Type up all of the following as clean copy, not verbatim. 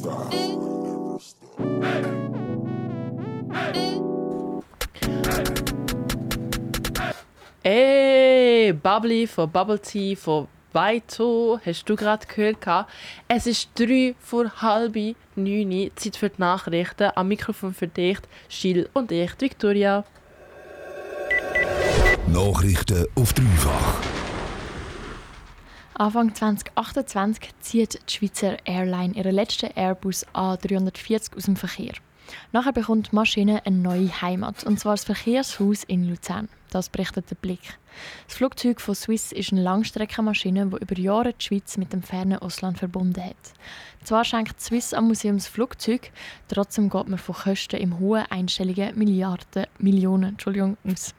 Hey, Bubbly von Bubble Tea von Weito, hast du gerade gehört? Es ist 8:30, Zeit für die Nachrichten. Am Mikrofon für dich, Gilles und ich, Victoria. Nachrichten auf dreifach. Anfang 2028 zieht die Schweizer Airline ihren letzten Airbus A340 aus dem Verkehr. Nachher bekommt die Maschine eine neue Heimat, und zwar das Verkehrshaus in Luzern. Das berichtet der Blick. Das Flugzeug von Swiss ist eine Langstreckenmaschine, die über Jahre die Schweiz mit dem fernen Ausland verbunden hat. Zwar schenkt Swiss am Museum das Flugzeug, trotzdem geht man von Kosten im hohen einstelligen Millionen aus.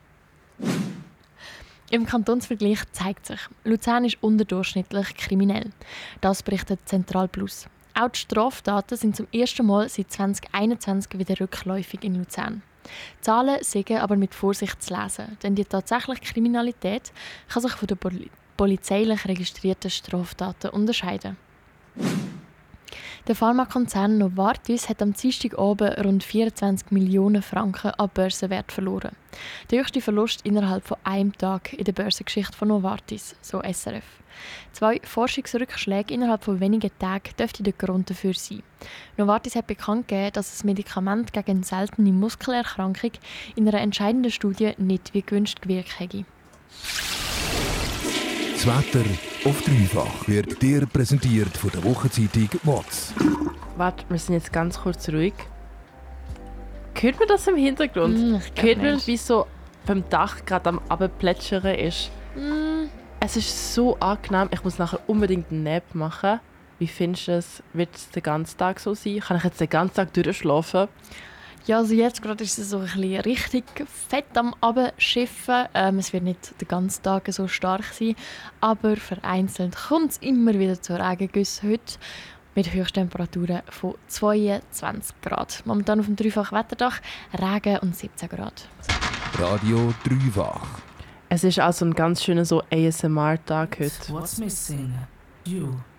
Im Kantonsvergleich zeigt sich, Luzern ist unterdurchschnittlich kriminell. Das berichtet Zentral Plus. Auch die Straftaten sind zum ersten Mal seit 2021 wieder rückläufig in Luzern. Die Zahlen sind aber mit Vorsicht zu lesen, denn die tatsächliche Kriminalität kann sich von den polizeilich registrierten Straftaten unterscheiden. Der Pharmakonzern Novartis hat am Dienstagabend rund 24 Millionen Franken an Börsenwert verloren. Der höchste Verlust innerhalb von einem Tag in der Börsengeschichte von Novartis, so SRF. 2 Forschungsrückschläge innerhalb von wenigen Tagen dürften der Grund dafür sein. Novartis hat bekannt gegeben, dass das Medikament gegen eine seltene Muskelerkrankung in einer entscheidenden Studie nicht wie gewünscht gewirkt hätte. Das Wetter auf dreifach wird dir präsentiert von der Wochenzeitung WOTS. Warte, wir sind jetzt ganz kurz ruhig. Hört man das im Hintergrund? Hört man, wie so beim Dach gerade am Abplätschern ist? Es ist so angenehm. Ich muss nachher unbedingt einen Nap machen. Wie findest du es? Wird es den ganzen Tag so sein? Kann ich jetzt den ganzen Tag durchschlafen? Ja, also jetzt gerade ist es so ein bisschen richtig fett am Abschiffen. Es wird nicht den ganzen Tag so stark sein, aber vereinzelt kommt es immer wieder zu Regengüssen heute mit Höchsttemperaturen von 22 Grad. Momentan auf dem dreifachen Wetterdach Regen und 17 Grad. Radio dreifach. Es ist also ein ganz schöner so ASMR-Tag heute. What's missing? You.